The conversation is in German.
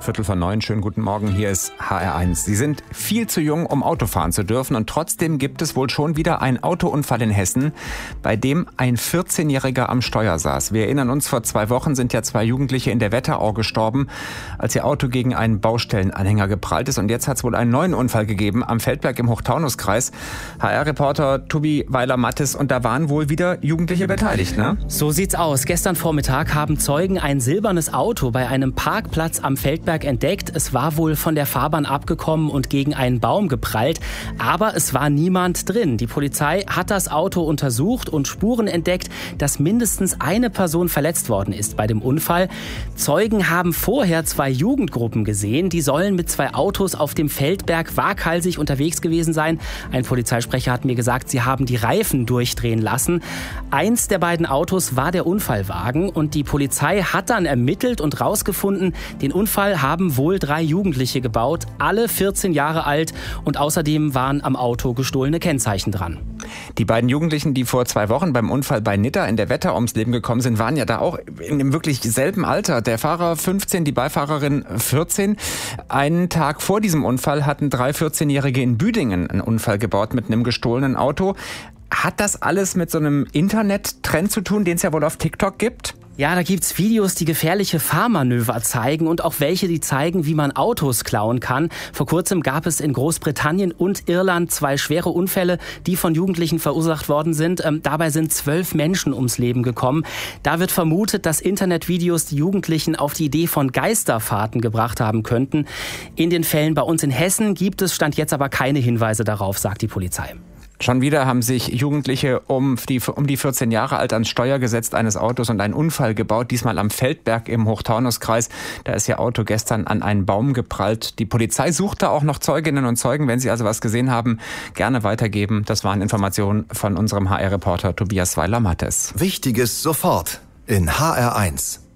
8:45. Schönen guten Morgen, hier ist HR1. Sie sind viel zu jung, um Auto fahren zu dürfen, und trotzdem gibt es wohl schon wieder einen Autounfall in Hessen, bei dem ein 14-Jähriger am Steuer saß. Wir erinnern uns, vor 2 Wochen sind ja 2 Jugendliche in der Wetterau gestorben, als ihr Auto gegen einen Baustellenanhänger geprallt ist. Und jetzt hat es wohl einen neuen Unfall gegeben am Feldberg im Hochtaunuskreis. HR-Reporter Tobi Weiler-Mattes, und da waren wohl wieder Jugendliche beteiligt, ne? So sieht's aus. Gestern Vormittag haben Zeugen ein silbernes Auto bei einem Parkplatz am Feldberg entdeckt. Es war wohl von der Fahrbahn abgekommen und gegen einen Baum geprallt. Aber es war niemand drin. Die Polizei hat das Auto untersucht und Spuren entdeckt, dass mindestens eine Person verletzt worden ist bei dem Unfall. Zeugen haben vorher 2 Jugendgruppen gesehen. Die sollen mit 2 Autos auf dem Feldberg waghalsig unterwegs gewesen sein. Ein Polizeisprecher hat mir gesagt, sie haben die Reifen durchdrehen lassen. Eins der beiden Autos war der Unfallwagen, und die Polizei hat dann ermittelt und rausgefunden, den Unfall haben wohl 3 Jugendliche gebaut, alle 14 Jahre alt, und außerdem waren am Auto gestohlene Kennzeichen dran. Die beiden Jugendlichen, die vor 2 Wochen beim Unfall bei Nidda in der Wetterau ums Leben gekommen sind, waren ja da auch in dem wirklich selben Alter. Der Fahrer 15, die Beifahrerin 14. Einen Tag vor diesem Unfall hatten 3 14-Jährige in Büdingen einen Unfall gebaut mit einem gestohlenen Auto. Hat das alles mit so einem Internet-Trend zu tun, den es ja wohl auf TikTok gibt? Ja, da gibt's Videos, die gefährliche Fahrmanöver zeigen, und auch welche, die zeigen, wie man Autos klauen kann. Vor kurzem gab es in Großbritannien und Irland 2 schwere Unfälle, die von Jugendlichen verursacht worden sind. Dabei sind 12 Menschen ums Leben gekommen. Da wird vermutet, dass Internetvideos die Jugendlichen auf die Idee von Geisterfahrten gebracht haben könnten. In den Fällen bei uns in Hessen gibt es Stand jetzt aber keine Hinweise darauf, sagt die Polizei. Schon wieder haben sich Jugendliche um die 14 Jahre alt ans Steuer gesetzt eines Autos und einen Unfall gebaut, diesmal am Feldberg im Hochtaunuskreis. Da ist ihr Auto gestern an einen Baum geprallt. Die Polizei sucht da auch noch Zeuginnen und Zeugen. Wenn Sie also was gesehen haben, gerne weitergeben. Das waren Informationen von unserem HR-Reporter Tobias Weiler-Mattes. Wichtiges sofort in HR1.